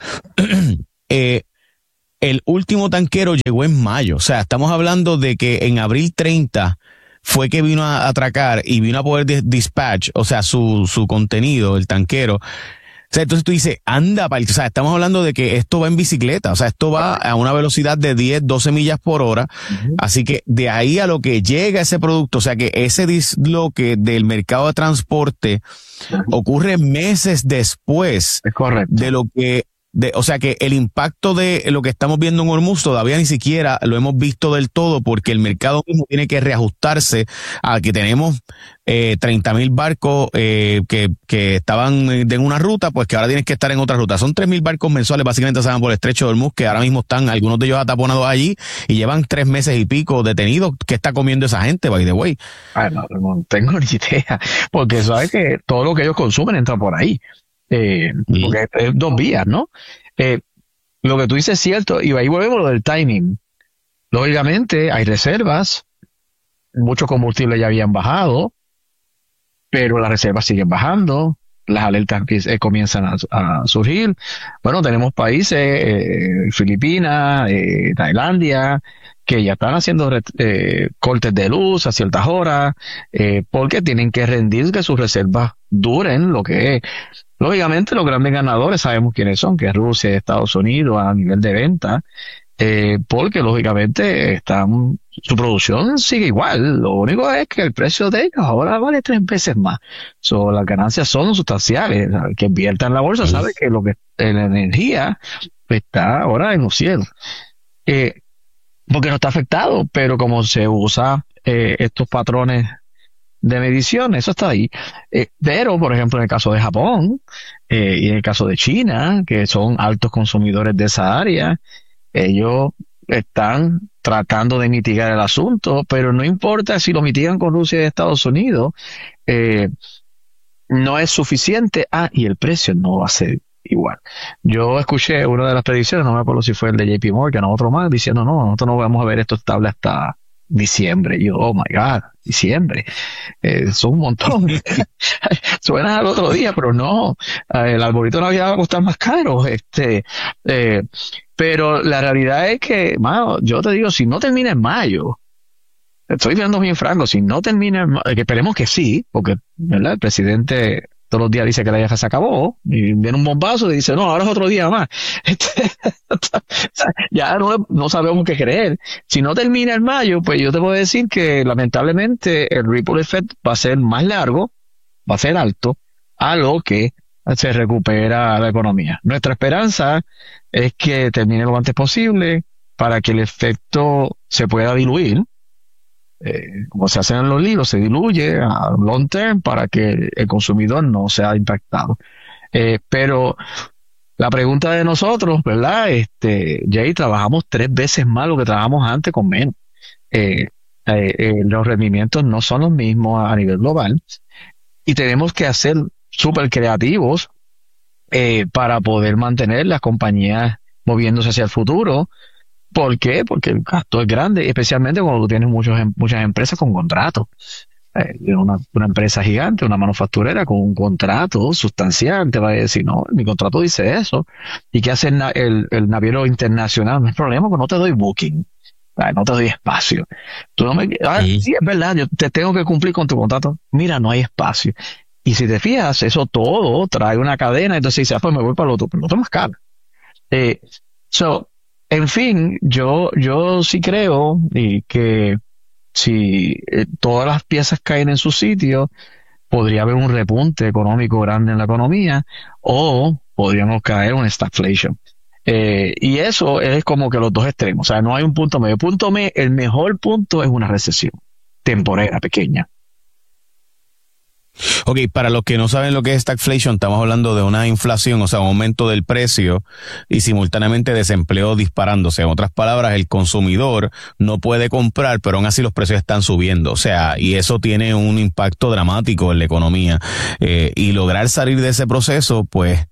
el último tanquero llegó en mayo. O sea, estamos hablando de que en abril 30 fue que vino a atracar y vino a poder dispatch, o sea, su contenido, el tanquero. O sea, entonces tú dices, anda, o sea, estamos hablando de que esto va en bicicleta, o sea, esto va a una velocidad de 10, 12 millas por hora, así que de ahí a lo que llega ese producto, o sea, que ese disloque del mercado de transporte ocurre meses después de lo que o sea que el impacto de lo que estamos viendo en Hormuz todavía ni siquiera lo hemos visto del todo, porque el mercado mismo tiene que reajustarse a que tenemos 30,000 barcos que estaban en una ruta, pues que ahora tienen que estar en otra ruta. Son 3,000 barcos mensuales básicamente se van por el estrecho de Hormuz, que ahora mismo están algunos de ellos ataponados allí y llevan 3 meses y pico detenidos. ¿Qué está comiendo esa gente, by the way? No tengo ni idea, porque sabes que todo lo que ellos consumen entra por ahí. Porque es 2 vías, ¿no? Lo que tú dices es cierto, y ahí volvemos a lo del timing. Lógicamente hay reservas, muchos combustibles ya habían bajado, pero las reservas siguen bajando, las alertas comienzan a surgir. Bueno, tenemos países, Filipinas, Tailandia, que ya están haciendo cortes de luz a ciertas horas, porque tienen que rendir que sus reservas duren lo que es. Lógicamente los grandes ganadores sabemos quiénes son, que es Rusia y Estados Unidos a nivel de venta, porque lógicamente su producción sigue igual. Lo único es que el precio de ellos ahora vale 3 veces más. Las ganancias son sustanciales. El que invierta en la bolsa sabe que la energía está ahora en los cielos. Porque no está afectado, pero como se usa estos patrones de medición, eso está ahí. Pero, por ejemplo, en el caso de Japón y en el caso de China, que son altos consumidores de esa área, ellos están tratando de mitigar el asunto, pero no importa si lo mitigan con Rusia y Estados Unidos, no es suficiente. Y el precio no va a ser igual. Yo escuché una de las predicciones, no me acuerdo si fue el de JP Morgan o otro más, diciendo, no, nosotros no vamos a ver esto estable hasta diciembre. Y yo, oh my God, diciembre. Son un montón. Suena al otro día, pero no. El arbolito de Navidad va a costar más caro. Pero la realidad es que, mano, yo te digo, si no termina en mayo, estoy viendo bien franco, si no termina en mayo, que esperemos que sí, porque, ¿verdad? El presidente todos los días dice que la guerra se acabó, y viene un bombazo y dice, no, ahora es otro día más. Ya no sabemos qué creer. Si no termina en mayo, pues yo te puedo decir que lamentablemente el ripple effect va a ser más largo, va a ser alto, a lo que se recupera la economía. Nuestra esperanza es que termine lo antes posible para que el efecto se pueda diluir. Como se hace en los libros, se diluye a long term para que el consumidor no sea impactado. Pero la pregunta de nosotros, ¿verdad? Jay, trabajamos 3 veces más lo que trabajamos antes con menos. Los rendimientos no son los mismos a nivel global y tenemos que ser súper creativos para poder mantener las compañías moviéndose hacia el futuro. ¿Por qué? Porque el gasto es grande, especialmente cuando tú tienes muchas empresas con contratos. Una empresa gigante, una manufacturera con un contrato sustancial, te va a decir, no, mi contrato dice eso. ¿Y qué hace el naviero internacional? No hay problema, pues no te doy booking. No te doy espacio. Tú no sí, es verdad, yo te tengo que cumplir con tu contrato. Mira, no hay espacio. Y si te fijas, eso todo trae una cadena, entonces dices, pues me voy para lo otro, pero no te más caro. En fin, yo sí creo que si todas las piezas caen en su sitio, podría haber un repunte económico grande en la economía, o podríamos caer en una stagflation. Y eso es como que los dos extremos, o sea, no hay un punto medio. El mejor punto es una recesión temporera, pequeña. Ok, para los que no saben lo que es stagflation, estamos hablando de una inflación, o sea, un aumento del precio y simultáneamente desempleo disparándose. En otras palabras, el consumidor no puede comprar, pero aún así los precios están subiendo. O sea, y eso tiene un impacto dramático en la economía. Y lograr salir de ese proceso, pues,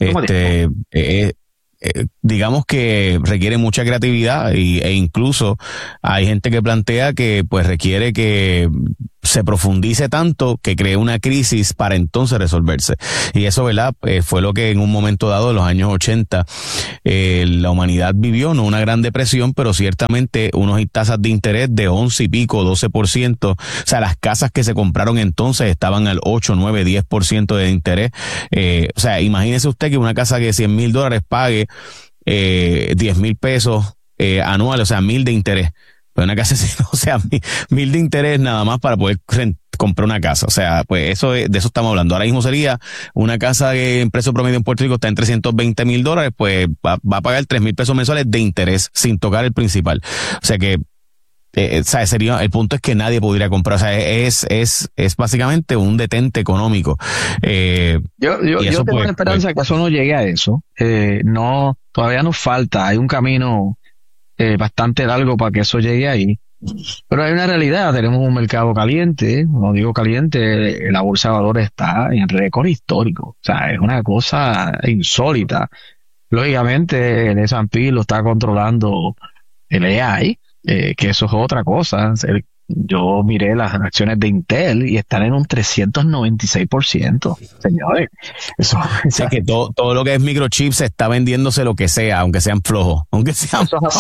digamos que requiere mucha creatividad e incluso hay gente que plantea que pues requiere que se profundice tanto que cree una crisis para entonces resolverse. Y eso, ¿verdad? Fue lo que en un momento dado, en los años 80, la humanidad vivió, no una gran depresión, pero ciertamente unas tasas de interés de 11 y pico, 12%. O sea, las casas que se compraron entonces estaban al 8, 9, 10% de interés. O sea, imagínese usted que una casa que $100,000 pague 10,000 pesos anuales, o sea, 1,000 de interés. Pues una casa, o sea, 1,000 de interés nada más para poder comprar una casa. O sea, pues eso de eso estamos hablando. Ahora mismo sería una casa que en precio promedio en Puerto Rico está en $320,000, pues va a pagar 3,000 pesos mensuales de interés sin tocar el principal. O sea que, ¿sabes? Sería, el punto es que nadie pudiera comprar. O sea, es básicamente un detente económico. Yo tengo la esperanza que eso no llegue a eso. No, todavía nos falta. Hay un camino bastante largo para que eso llegue ahí. Pero hay una realidad, tenemos un mercado caliente, no digo caliente, la bolsa de valores está en récord histórico. O sea, es una cosa insólita. Lógicamente, el S&P lo está controlando el AI, que eso es otra cosa. Yo miré las acciones de Intel y están en un 396%. Señores, eso, o sea que todo lo que es microchips se está vendiéndose lo que sea, aunque sean flojos, aunque sean flojos.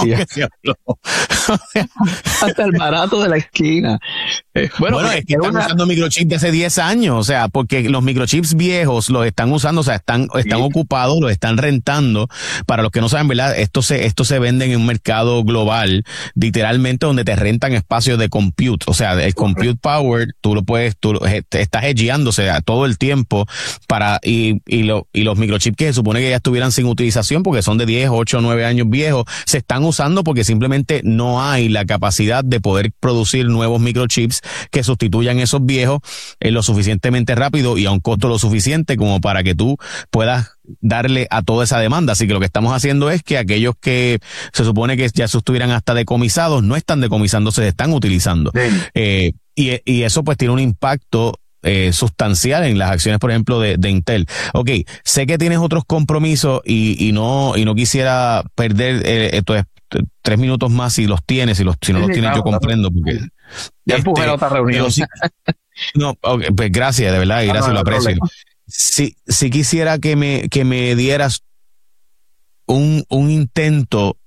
Hasta el barato de la esquina. Bueno, es que están usando microchips de hace 10 años, o sea, porque los microchips viejos los están usando, o sea, están ocupados, los están rentando. Para los que no saben, ¿verdad? Esto se venden en un mercado global, literalmente donde te rentan espacios de compute. O sea, el compute power, te estás hedgeándose todo el tiempo y los microchips que se supone que ya estuvieran sin utilización porque son de 10, 8, 9 años viejos, se están usando porque simplemente no hay la capacidad de poder producir nuevos microchips que sustituyan esos viejos lo suficientemente rápido y a un costo lo suficiente como para que tú puedas darle a toda esa demanda. Así que lo que estamos haciendo es que aquellos que se supone que ya estuvieran hasta decomisados, no están decomisándose, se están utilizando. Sí. Y eso pues tiene un impacto sustancial en las acciones, por ejemplo, de Intel. Ok, sé que tienes otros compromisos y no quisiera perder entonces 3 minutos más si los tienes, si no los tienes, yo comprendo porque ya empujé la otra reunión. No, okay, pues gracias, de verdad, y gracias, lo aprecio. Si quisiera que me dieras un intento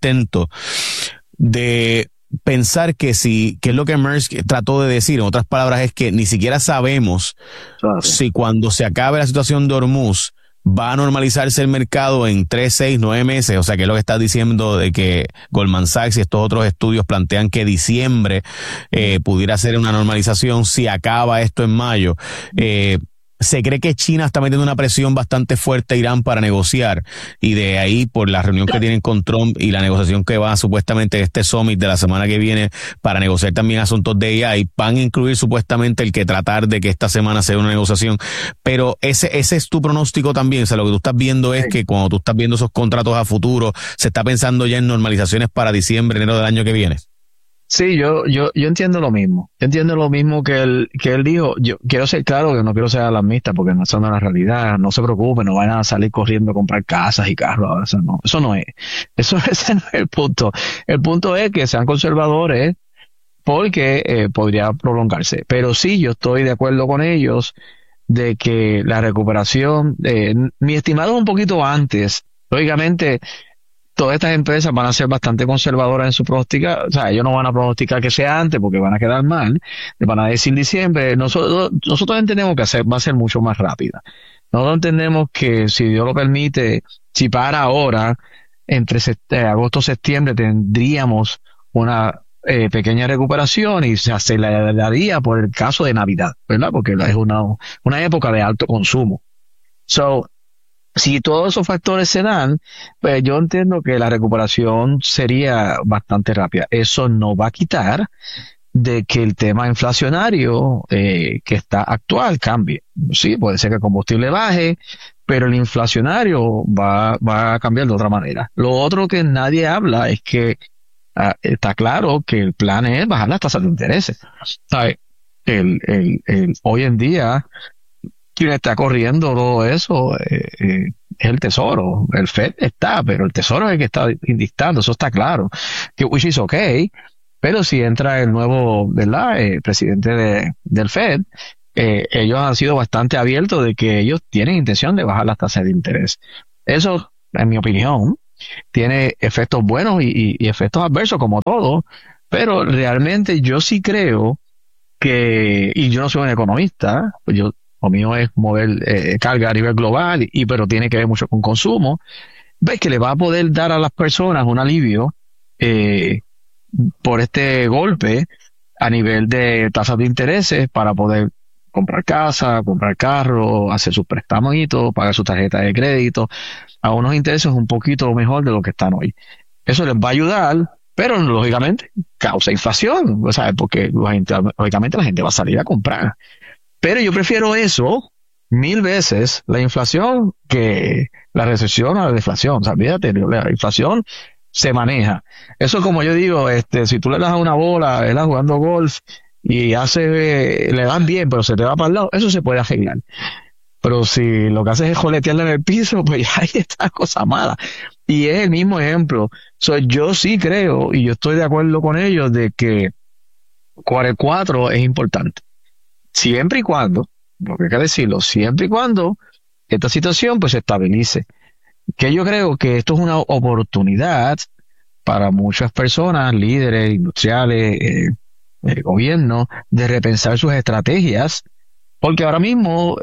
de pensar que es lo que Maersk trató de decir, en otras palabras, es que ni siquiera sabemos si cuando se acabe la situación de Hormuz va a normalizarse el mercado en 3, 6, 9 meses, o sea, que es lo que está diciendo de que Goldman Sachs y estos otros estudios plantean que diciembre pudiera ser una normalización si acaba esto en mayo. Se cree que China está metiendo una presión bastante fuerte a Irán para negociar y de ahí por la reunión que tienen con Trump y la negociación que va supuestamente este summit de la semana que viene para negociar también asuntos de AI, van a incluir supuestamente el que tratar de que esta semana sea una negociación, pero ese es tu pronóstico también. O sea, lo que tú estás viendo es que cuando tú estás viendo esos contratos a futuro, se está pensando ya en normalizaciones para diciembre, enero del año que viene. Sí, yo entiendo lo mismo. Yo entiendo lo mismo que él dijo. Yo quiero ser claro que no quiero ser alarmista porque no es la realidad. No se preocupen, no van a salir corriendo a comprar casas y carros. Eso no es. Ese no es el punto. El punto es que sean conservadores porque podría prolongarse. Pero sí, yo estoy de acuerdo con ellos de que la recuperación, mi estimado es un poquito antes. Lógicamente, todas estas empresas van a ser bastante conservadoras en su pronóstica. O sea, ellos no van a pronosticar que sea antes porque van a quedar mal. Le van a decir diciembre. Nosotros entendemos que va a ser mucho más rápida. Nosotros entendemos que si Dios lo permite, si para ahora, entre agosto y septiembre tendríamos una pequeña recuperación y se aceleraría por el caso de Navidad, ¿verdad? Porque es una época de alto consumo. Si todos esos factores se dan, pues yo entiendo que la recuperación sería bastante rápida. Eso no va a quitar de que el tema inflacionario que está actual cambie. Sí, puede ser que el combustible baje, pero el inflacionario va a cambiar de otra manera. Lo otro que nadie habla es que está claro que el plan es bajar las tasas de interés. ¿Sabes? Hoy en día, quien está corriendo todo eso es el Tesoro. El Fed está, pero el Tesoro es el que está dictando, eso está claro. Que which is okay, pero si entra el nuevo, ¿verdad? Presidente del Fed, ellos han sido bastante abiertos de que ellos tienen intención de bajar las tasas de interés. Eso, en mi opinión, tiene efectos buenos y efectos adversos como todo, pero realmente yo sí creo que, y yo no soy un economista, lo mío es mover carga a nivel global, pero tiene que ver mucho con consumo, ves que le va a poder dar a las personas un alivio por este golpe a nivel de tasas de intereses para poder comprar casa, comprar carro, hacer sus préstamitos, pagar su tarjeta de crédito a unos intereses un poquito mejor de lo que están hoy. Eso les va a ayudar, pero lógicamente causa inflación, ¿sabes? Porque lógicamente la gente va a salir a comprar. Pero yo prefiero eso 1000 veces, la inflación, que la recesión o la deflación. O sea, fíjate, la inflación se maneja. Eso, como yo digo, si tú le das a una bola, ¿verdad? Jugando golf, y le dan bien, pero se te va para el lado, eso se puede arreglar. Pero si lo que haces es joletearle en el piso, pues ahí está cosa mala. Y es el mismo ejemplo. Yo sí creo, y yo estoy de acuerdo con ellos, de que Quarter 4 es importante. Siempre y cuando, porque hay que decirlo, siempre y cuando esta situación pues se estabilice. Que yo creo que esto es una oportunidad para muchas personas, líderes, industriales, gobierno, de repensar sus estrategias, porque ahora mismo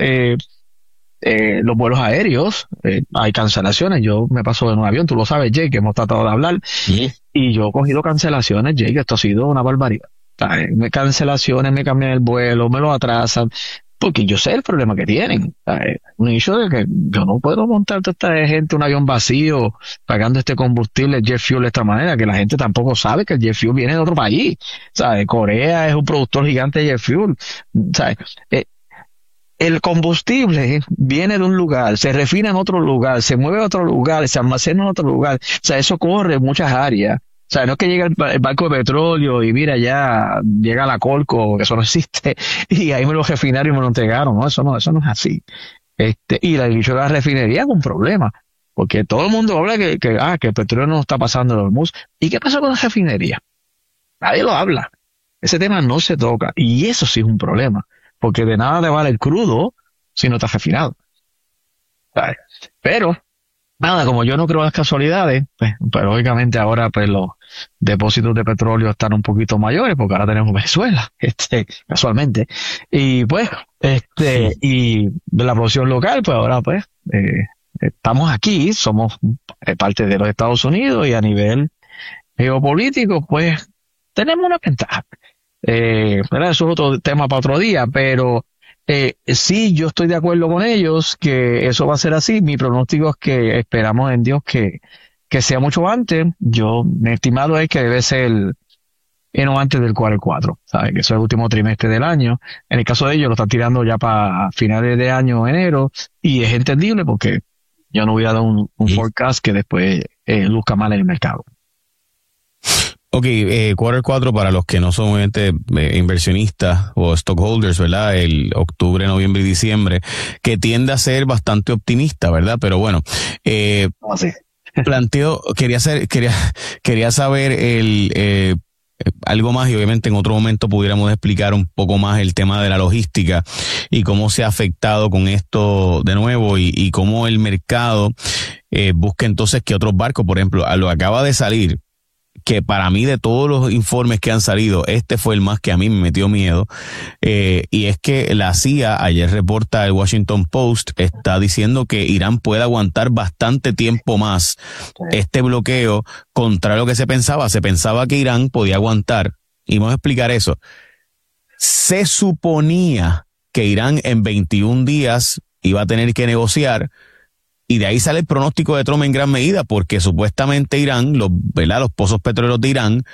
los vuelos aéreos, hay cancelaciones. Yo me paso en un avión, tú lo sabes, Jake, que hemos tratado de hablar, y yo he cogido cancelaciones, Jake, esto ha sido una barbaridad. Cancelaciones, me cambian el vuelo, me lo atrasan, porque yo sé el problema que tienen. Un hecho de que yo no puedo montar toda esta gente un avión vacío pagando este combustible jet fuel de esta manera, que la gente tampoco sabe que el jet fuel viene de otro país. ¿Sabes? Corea es un productor gigante de jet fuel. ¿Sabes? El combustible viene de un lugar, se refina en otro lugar, se mueve a otro lugar, se almacena en otro lugar. O sea, eso corre en muchas áreas. O sea, no es que llega el barco de petróleo y mira, ya llega la Colco, que eso no existe, y ahí me lo refinaron y me lo entregaron. No, eso no es así. Y la dicho de la refinería es un problema, porque todo el mundo habla que el petróleo no está pasando en Hormuz. ¿Y qué pasa con la refinería? Nadie lo habla. Ese tema no se toca, y eso sí es un problema, porque de nada te vale el crudo si no está refinado. ¿Sabes? Pero nada, como yo no creo en las casualidades, pues lógicamente ahora pues los depósitos de petróleo están un poquito mayores, porque ahora tenemos Venezuela, casualmente. Y pues, y de la producción local, pues ahora pues, estamos aquí, somos parte de los Estados Unidos, y a nivel geopolítico, pues, tenemos una ventaja. Eso es otro tema para otro día, pero sí, yo estoy de acuerdo con ellos que eso va a ser así. Mi pronóstico es que esperamos en Dios que sea mucho antes. Mi estimado es que debe ser no antes del Quarter 4, ¿sabes? Que eso es el último trimestre del año. En el caso de ellos lo están tirando ya para finales de año, enero, y es entendible porque yo no voy a dar un forecast que después luzca mal en el mercado. Ok, Quarter 4 para los que no son obviamente inversionistas o stockholders, ¿verdad? El octubre, noviembre y diciembre, que tiende a ser bastante optimista, ¿verdad? Pero bueno, quería saber algo más, y obviamente en otro momento pudiéramos explicar un poco más el tema de la logística y cómo se ha afectado con esto de nuevo, y cómo el mercado busca entonces que otros barcos, por ejemplo, a lo que acaba de salir, que para mí de todos los informes que han salido, este fue el más que a mí me metió miedo, y es que la CIA, ayer reporta el Washington Post, está diciendo que Irán puede aguantar bastante tiempo más este bloqueo, contra lo que se pensaba que Irán podía aguantar, y vamos a explicar eso. Se suponía que Irán en 21 días iba a tener que negociar, y de ahí sale el pronóstico de Trump en gran medida, porque supuestamente Irán, los pozos petroleros de Irán,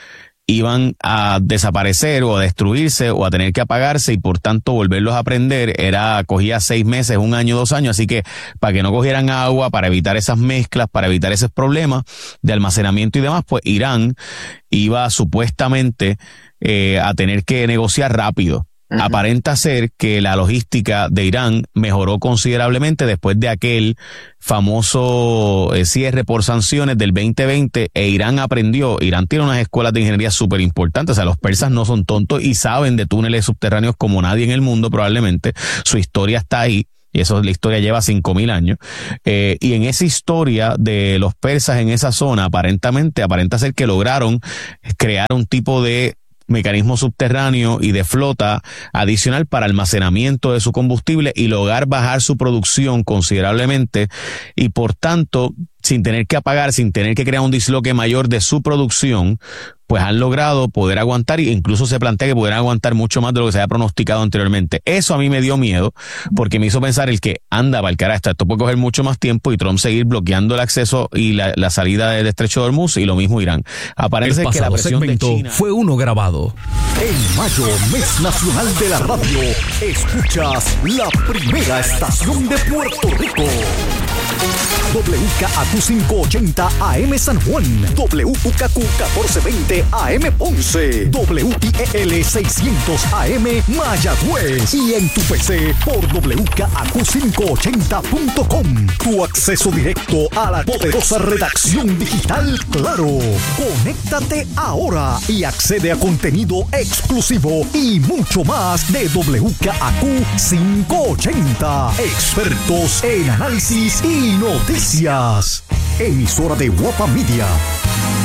iban a desaparecer o a destruirse o a tener que apagarse y por tanto volverlos a prender cogía 6 meses, 1 año, 2 años, así que para que no cogieran agua, para evitar esas mezclas, para evitar esos problemas de almacenamiento y demás, pues Irán iba supuestamente a tener que negociar rápido. Uh-huh. Aparenta ser que la logística de Irán mejoró considerablemente después de aquel famoso cierre por sanciones del 2020 Irán aprendió. Irán tiene unas escuelas de ingeniería súper importantes, o sea, los persas no son tontos y saben de túneles subterráneos como nadie en el mundo probablemente. Su historia está ahí. Y eso, la historia lleva 5,000 años. Y en esa historia de los persas en esa zona, aparenta ser que lograron crear un tipo de mecanismo subterráneo y de flota adicional para almacenamiento de su combustible y lograr bajar su producción considerablemente y por tanto, sin tener que apagar, sin tener que crear un disloque mayor de su producción, pues han logrado poder aguantar e incluso se plantea que pudieran aguantar mucho más de lo que se había pronosticado anteriormente. Eso a mí me dio miedo porque me hizo pensar el carajo, esto puede coger mucho más tiempo y Trump seguir bloqueando el acceso y la salida del estrecho de Hormuz y lo mismo Irán. Aparece el que la presión segmento de China fue uno grabado. En mayo, mes nacional de la radio, escuchas la primera estación de Puerto Rico. WKAQ 580 AM San Juan, WKQ 1420 AM Ponce, WIEL 600 AM Mayagüez y en tu PC por WKAQ580.com. Tu acceso directo a la poderosa redacción digital Claro. Conéctate ahora y accede a contenido exclusivo y mucho más de WKAQ 580. Expertos en análisis y noticias. Emisora de Guapa Media.